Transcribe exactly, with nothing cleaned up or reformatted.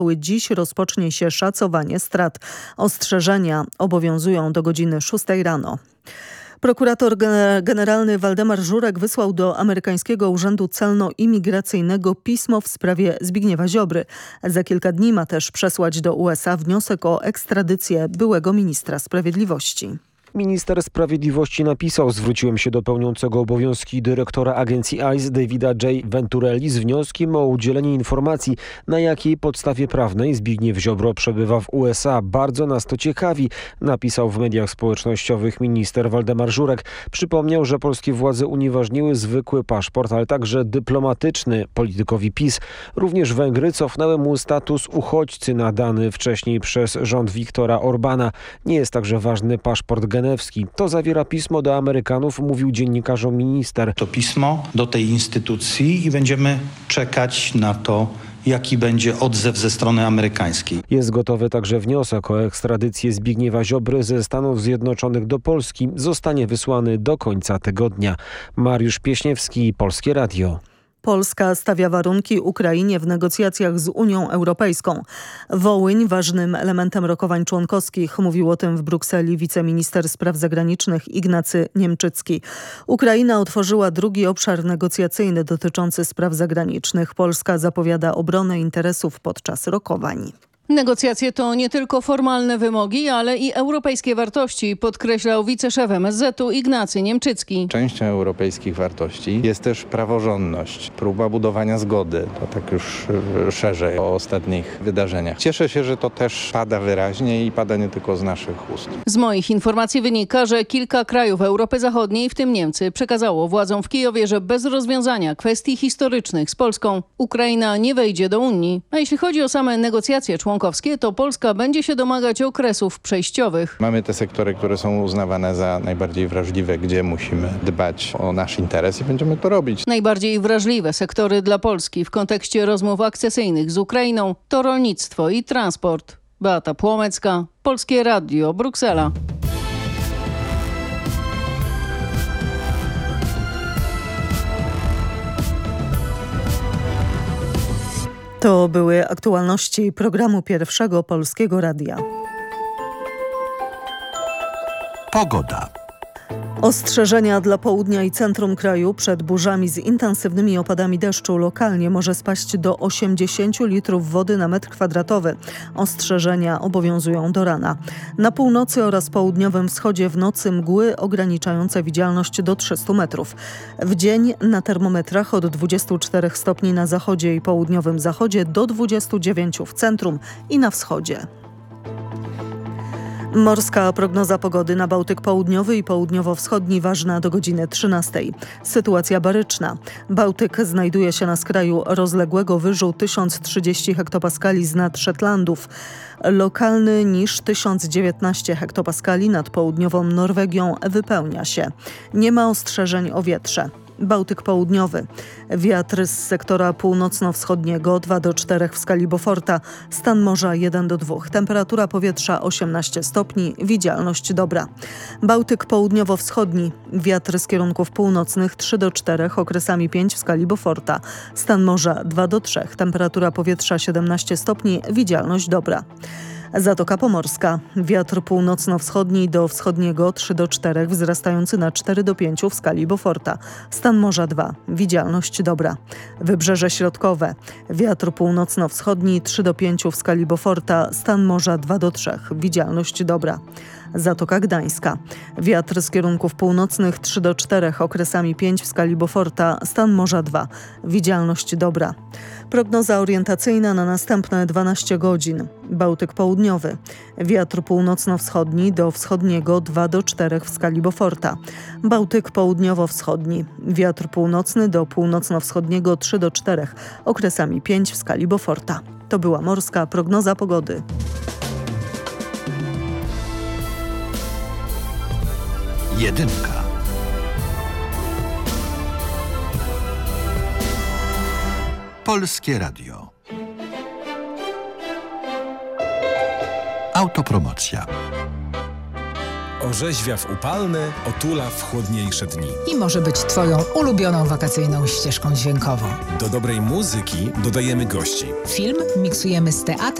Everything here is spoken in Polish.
Dziś rozpocznie się szacowanie strat. Ostrzeżenia obowiązują do godziny szóstej rano. Prokurator generalny Waldemar Żurek wysłał do amerykańskiego Urzędu Celno-Imigracyjnego pismo w sprawie Zbigniewa Ziobry. Za kilka dni ma też przesłać do U S A wniosek o ekstradycję byłego ministra sprawiedliwości. Minister Sprawiedliwości napisał: zwróciłem się do pełniącego obowiązki dyrektora agencji I C E Davida J. Venturelli z wnioskiem o udzielenie informacji, na jakiej podstawie prawnej Zbigniew Ziobro przebywa w U S A. Bardzo nas to ciekawi, napisał w mediach społecznościowych minister Waldemar Żurek. Przypomniał, że polskie władze unieważniły zwykły paszport, ale także dyplomatyczny politykowi PiS. Również Węgry cofnęły mu status uchodźcy nadany wcześniej przez rząd Viktora Orbana. Nie jest także ważny paszport genetyczny. To zawiera pismo do Amerykanów, mówił dziennikarzom minister. To pismo do tej instytucji i będziemy czekać na to, jaki będzie odzew ze strony amerykańskiej. Jest gotowy także wniosek o ekstradycję Zbigniewa Ziobry ze Stanów Zjednoczonych do Polski. Zostanie wysłany do końca tygodnia. Mariusz Pieśniewski, Polskie Radio. Polska stawia warunki Ukrainie w negocjacjach z Unią Europejską. Wołyń ważnym elementem rokowań członkowskich. Mówił o tym w Brukseli wiceminister spraw zagranicznych Ignacy Niemczycki. Ukraina otworzyła drugi obszar negocjacyjny dotyczący spraw zagranicznych. Polska zapowiada obronę interesów podczas rokowań. Negocjacje to nie tylko formalne wymogi, ale i europejskie wartości, podkreślał wiceszef M S Z u Ignacy Niemczycki. Częścią europejskich wartości jest też praworządność, próba budowania zgody. To tak już szerzej o ostatnich wydarzeniach. Cieszę się, że to też pada wyraźnie i pada nie tylko z naszych ust. Z moich informacji wynika, że kilka krajów Europy Zachodniej, w tym Niemcy, przekazało władzom w Kijowie, że bez rozwiązania kwestii historycznych z Polską Ukraina nie wejdzie do Unii. A jeśli chodzi o same negocjacje członkowskie, to Polska będzie się domagać okresów przejściowych. Mamy te sektory, które są uznawane za najbardziej wrażliwe, gdzie musimy dbać o nasz interes i będziemy to robić. Najbardziej wrażliwe sektory dla Polski w kontekście rozmów akcesyjnych z Ukrainą to rolnictwo i transport. Beata Płomecka, Polskie Radio, Bruksela. To były aktualności programu Pierwszego Polskiego Radia. Pogoda. Ostrzeżenia dla południa i centrum kraju przed burzami z intensywnymi opadami deszczu. Lokalnie może spaść do osiemdziesięciu litrów wody na metr kwadratowy. Ostrzeżenia obowiązują do rana. Na północy oraz południowym wschodzie w nocy mgły ograniczające widzialność do trzystu metrów. W dzień na termometrach od dwudziestu czterech stopni na zachodzie i południowym zachodzie do dwudziestu dziewięciu w centrum i na wschodzie. Morska prognoza pogody na Bałtyk Południowy i Południowo-Wschodni ważna do godziny trzynastej. Sytuacja baryczna. Bałtyk znajduje się na skraju rozległego wyżu tysiąc trzydzieści hektopaskali z nad Szetlandów. Lokalny niż tysiąc dziewiętnaście hektopaskali nad południową Norwegią wypełnia się. Nie ma ostrzeżeń o wietrze. Bałtyk Południowy. Wiatr z sektora północno-wschodniego dwa do czterech w skali Beauforta. Stan morza jeden do dwóch. Temperatura powietrza osiemnaście stopni. Widzialność dobra. Bałtyk Południowo-wschodni. Wiatr z kierunków północnych trzy do czterech, okresami pięć w skali Beauforta. Stan morza dwa do trzech. Temperatura powietrza siedemnaście stopni. Widzialność dobra. Zatoka Pomorska. Wiatr północno-wschodni do wschodniego trzy do czterech, wzrastający na cztery do pięciu w skali Beauforta. Stan morza dwa. Widzialność dobra. Wybrzeże środkowe. Wiatr północno-wschodni trzy do pięciu w skali Beauforta. Stan morza dwa do trzech. Widzialność dobra. Zatoka Gdańska. Wiatr z kierunków północnych trzy do czterech, okresami pięć w skali Beauforta. Stan morza dwa. Widzialność dobra. Prognoza orientacyjna na następne dwanaście godzin. Bałtyk Południowy. Wiatr północno-wschodni do wschodniego dwa do czterech w skali Beauforta. Bałtyk Południowo-wschodni. Wiatr północny do północno-wschodniego trzy do czterech, okresami pięć w skali Beauforta. To była morska prognoza pogody. Jedynka. Polskie Radio. Autopromocja. orzeźwia w upalne, otula w chłodniejsze dni. I może być Twoją ulubioną wakacyjną ścieżką dźwiękową. Do dobrej muzyki dodajemy gości. Film miksujemy z teatrem